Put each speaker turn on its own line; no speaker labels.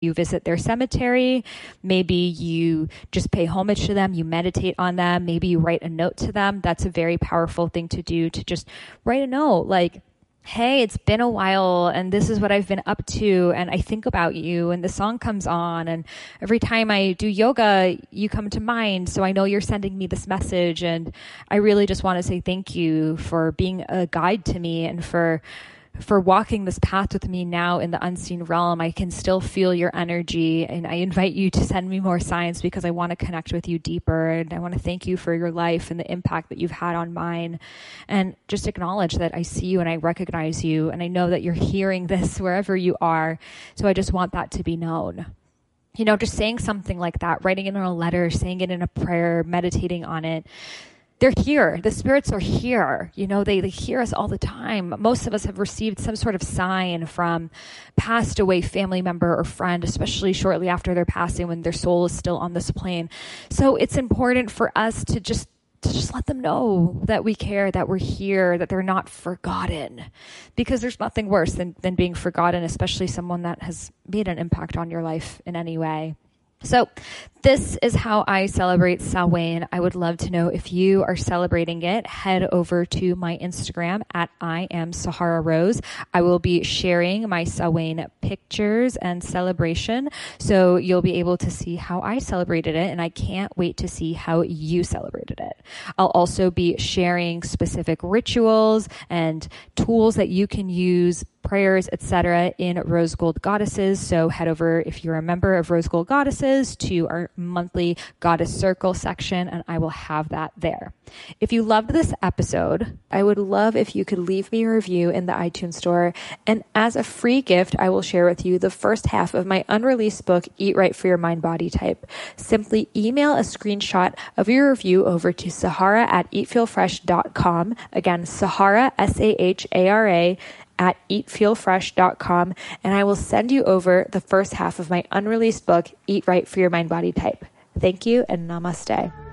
you visit their cemetery. Maybe you just pay homage to them. You meditate on them. Maybe you write a note to them. That's a very powerful thing to do, to just write a note like, hey, it's been a while and this is what I've been up to and I think about you and the song comes on and every time I do yoga, you come to mind. So I know you're sending me this message and I really just want to say thank you for being a guide to me and for walking this path with me now in the unseen realm. I can still feel your energy and I invite you to send me more signs because I want to connect with you deeper and I want to thank you for your life and the impact that you've had on mine and just acknowledge that I see you and I recognize you and I know that you're hearing this wherever you are. So I just want that to be known. Just saying something like that, writing it in a letter, saying it in a prayer, meditating on it. They're here. The spirits are here. They hear us all the time. Most of us have received some sort of sign from passed away family member or friend, especially shortly after their passing when their soul is still on this plane. So it's important for us to just let them know that we care, that we're here, that they're not forgotten. Because there's nothing worse than being forgotten, especially someone that has made an impact on your life in any way. So this is how I celebrate Samhain. I would love to know if you are celebrating it. Head over to my Instagram at I am Sahara Rose. I will be sharing my Samhain pictures and celebration. So you'll be able to see how I celebrated it. And I can't wait to see how you celebrated it. I'll also be sharing specific rituals and tools that you can use, prayers, etc. in Rose Gold Goddesses. So head over, if you're a member of Rose Gold Goddesses, to our monthly Goddess Circle section, and I will have that there. If you loved this episode, I would love if you could leave me a review in the iTunes store. And as a free gift, I will share with you the first half of my unreleased book, Eat Right for Your Mind Body Type. Simply email a screenshot of your review over to Sahara@eatfeelfresh.com. Again, Sahara, Sahara, at eatfeelfresh.com, and I will send you over the first half of my unreleased book, Eat Right for Your Mind Body Type. Thank you and namaste.